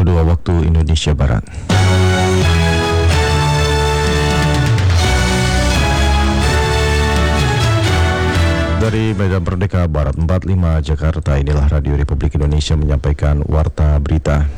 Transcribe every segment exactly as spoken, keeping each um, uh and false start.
dua waktu Indonesia Barat. Dari Medan Merdeka Barat empat puluh lima Jakarta, inilah Radio Republik Indonesia menyampaikan warta berita.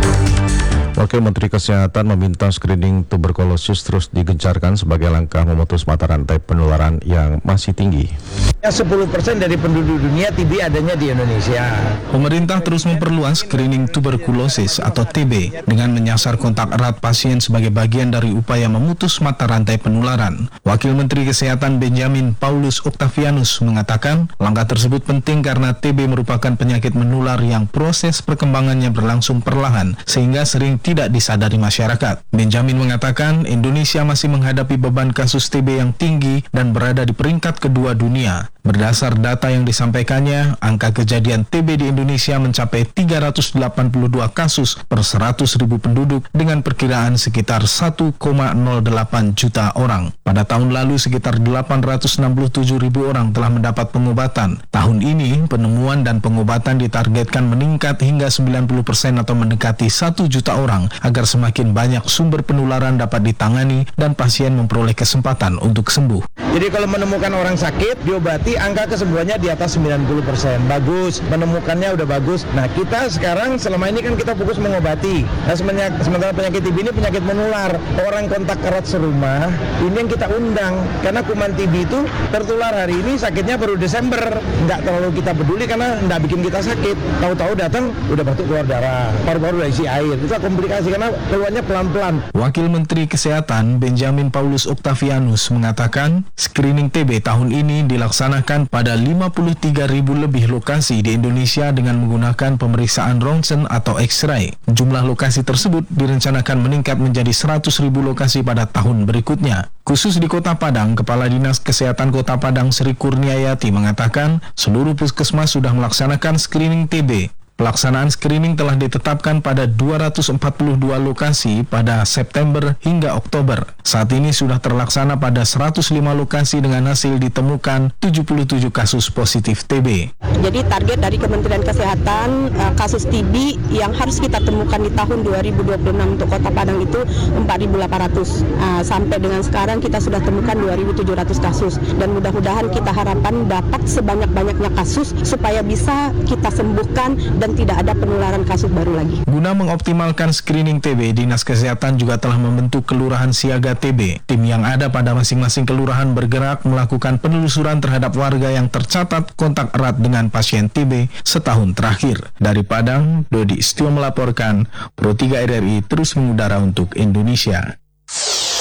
Wakil Menteri Kesehatan meminta screening tuberkulosis terus digencarkan sebagai langkah memutus mata rantai penularan yang masih tinggi. sepuluh persen dari penduduk dunia T B adanya di Indonesia. Pemerintah terus memperluas screening tuberkulosis atau T B dengan menyasar kontak erat pasien sebagai bagian dari upaya memutus mata rantai penularan. Wakil Menteri Kesehatan Benjamin Paulus Octavianus mengatakan langkah tersebut penting karena T B merupakan penyakit menular yang proses perkembangannya berlangsung perlahan sehingga sering tidak disadari masyarakat. Benjamin mengatakan Indonesia masih menghadapi beban kasus T B yang tinggi dan berada di peringkat kedua dunia. Berdasar data yang disampaikannya, angka kejadian T B di Indonesia mencapai tiga ratus delapan puluh dua kasus per seratus ribu penduduk dengan perkiraan sekitar satu koma nol delapan juta orang. Pada tahun lalu sekitar delapan ratus enam puluh tujuh ribu orang telah mendapat pengobatan. Tahun ini, penemuan dan pengobatan ditargetkan meningkat hingga sembilan puluh persen atau mendekati satu juta orang agar semakin banyak sumber penularan dapat ditangani dan pasien memperoleh kesempatan untuk sembuh. Jadi kalau menemukan orang sakit, diobati, angka kesembuhannya di atas sembilan puluh persen. Bagus, menemukannya udah bagus. Nah, kita sekarang selama ini kan kita fokus mengobati. Nah, sementara penyakit T B ini penyakit menular. Orang kontak erat serumah, ini yang kita undang. Karena kuman T B itu tertular hari ini, sakitnya baru Desember. Nggak terlalu kita peduli karena nggak bikin kita sakit. Tahu-tahu datang, udah batuk keluar darah. Paru-paru udah isi air. Itu komplikasi karena keluarnya pelan-pelan. Wakil Menteri Kesehatan Benjamin Paulus Octavianus mengatakan, screening T B tahun ini dilaksanakan pada lima puluh tiga ribu lebih lokasi di Indonesia dengan menggunakan pemeriksaan rongsen atau X-ray. Jumlah lokasi tersebut direncanakan meningkat menjadi seratus ribu lokasi pada tahun berikutnya. Khusus di Kota Padang, Kepala Dinas Kesehatan Kota Padang Sri Kurniayati mengatakan seluruh puskesmas sudah melaksanakan screening T B. Pelaksanaan screening telah ditetapkan pada dua ratus empat puluh dua lokasi pada September hingga Oktober. Saat ini sudah terlaksana pada seratus lima lokasi dengan hasil ditemukan tujuh puluh tujuh kasus positif T B. Jadi target dari Kementerian Kesehatan kasus T B yang harus kita temukan di tahun dua ribu dua puluh enam untuk Kota Padang itu empat ribu delapan ratus. Sampai dengan sekarang kita sudah temukan dua ribu tujuh ratus kasus dan mudah-mudahan kita harapkan dapat sebanyak-banyaknya kasus supaya bisa kita sembuhkan dan dan tidak ada penularan kasus baru lagi. Guna mengoptimalkan screening T B, Dinas Kesehatan juga telah membentuk Kelurahan Siaga T B. Tim yang ada pada masing-masing kelurahan bergerak melakukan penelusuran terhadap warga yang tercatat kontak erat dengan pasien T B setahun terakhir. Dari Padang, Dodi Istio melaporkan, Pro tiga R R I terus mengudara untuk Indonesia.